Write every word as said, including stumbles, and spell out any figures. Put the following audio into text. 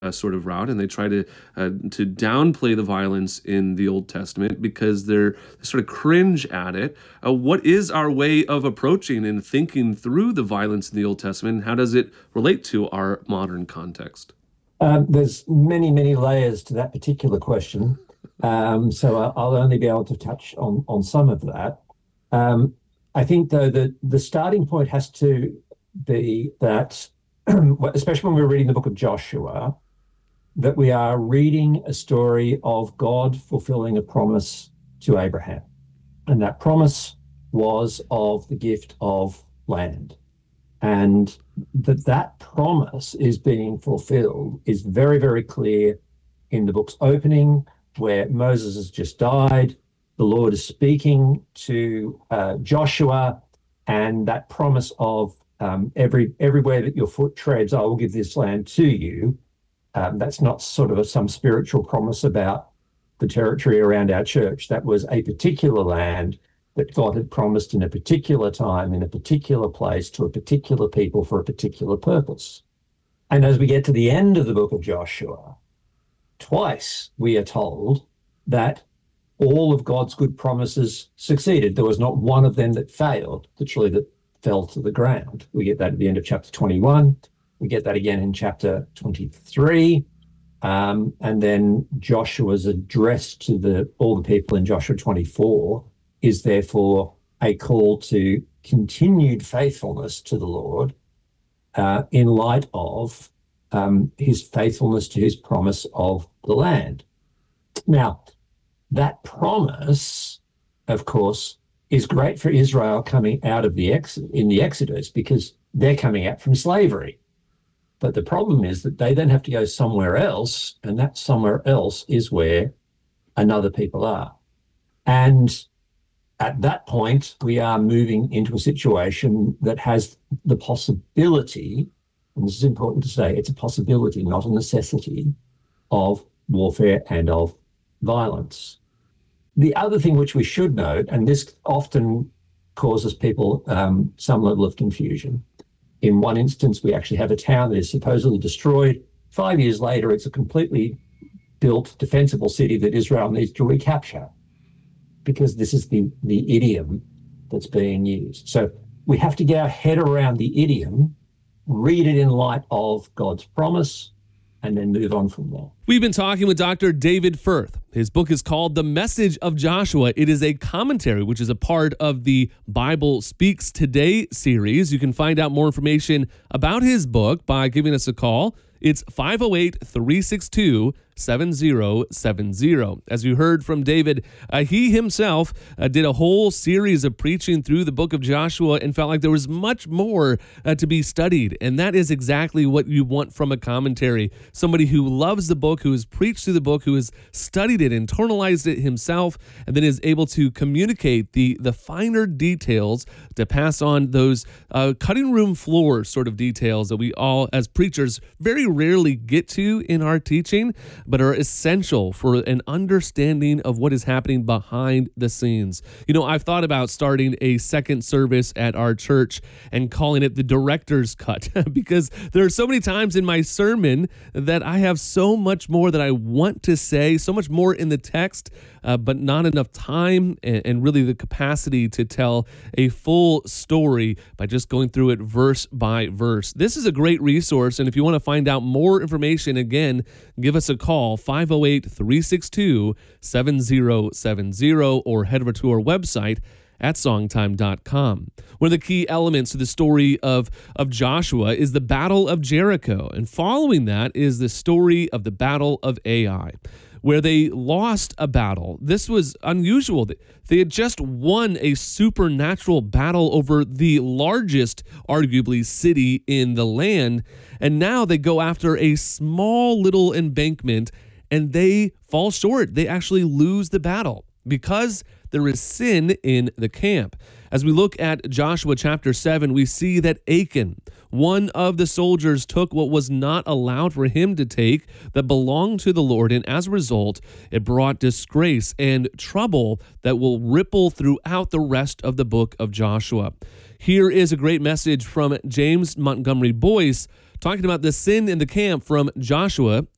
uh, sort of route, and they try to uh, to downplay the violence in the Old Testament because they're they sort of cringe at it. Uh, what is our way of approaching and thinking through the violence in the Old Testament, and how does it relate to our modern context? Um, there's many, many layers to that particular question. Um, so I'll only be able to touch on, on some of that. Um, I think, though, that the starting point has to be that, especially when we're reading the book of Joshua, that we are reading a story of God fulfilling a promise to Abraham. And that promise was of the gift of land. And that that promise is being fulfilled is very, very clear in the book's opening, where Moses has just died. The Lord is speaking to uh, Joshua, and that promise of um, every everywhere that your foot treads, I will give this land to you. Um, that's not sort of a, some spiritual promise about the territory around our church. That was a particular land that God had promised in a particular time, in a particular place, to a particular people for a particular purpose. And as we get to the end of the book of Joshua, twice we are told that all of God's good promises succeeded. There was not one of them that failed, literally that fell to the ground. We get that at the end of chapter twenty-one. We get that again in chapter twenty-three. Um, and then Joshua's address to the all the people in Joshua twenty-four is therefore a call to continued faithfulness to the Lord uh, in light of um, his faithfulness to his promise of the land. Now, that promise, of course, is great for Israel coming out of the ex- in the Exodus, because they're coming out from slavery. But the problem is that they then have to go somewhere else, and that somewhere else is where another people are. And at that point, we are moving into a situation that has the possibility, and this is important to say, it's a possibility, not a necessity, of warfare and of violence. The other thing which we should note, and this often causes people um, some level of confusion. In one instance, we actually have a town that is supposedly destroyed. Five years later, it's a completely built, defensible city that Israel needs to recapture, because this is the, the idiom that's being used. So we have to get our head around the idiom, read it in light of God's promise, and then move on from there. We've been talking with Doctor David Firth. His book is called The Message of Joshua. It is a commentary, which is a part of the Bible Speaks Today series. You can find out more information about his book by giving us a call. It's five oh eight, three six two, seven oh seven oh. As you heard from David, uh, he himself uh, did a whole series of preaching through the book of Joshua and felt like there was much more uh, to be studied. And that is exactly what you want from a commentary. Somebody who loves the book, who has preached through the book, who has studied it, internalized it himself, and then is able to communicate the, the finer details to pass on those uh, cutting room floor sort of details that we all, as preachers, very rarely get to in our teaching, but are essential for an understanding of what is happening behind the scenes. You know, I've thought about starting a second service at our church and calling it the director's cut, because there are so many times in my sermon that I have so much more that I want to say, so much more in the text, uh, but not enough time and, and really the capacity to tell a full story by just going through it verse by verse. This is a great resource, and if you want to find out more information, again, give us a call, five oh eight, three six two, seven oh seven oh, or head over to our website at songtime dot com. One of the key elements to the story of, of Joshua is the Battle of Jericho, and following that is the story of the Battle of Ai, where they lost a battle. This was unusual. They had just won a supernatural battle over the largest, arguably, city in the land, and now they go after a small little embankment, and they fall short. They actually lose the battle because there is sin in the camp. As we look at Joshua chapter seven, we see that Achan, one of the soldiers, took what was not allowed for him to take that belonged to the Lord, and as a result, it brought disgrace and trouble that will ripple throughout the rest of the book of Joshua. Here is a great message from James Montgomery Boyce talking about the sin in the camp from Joshua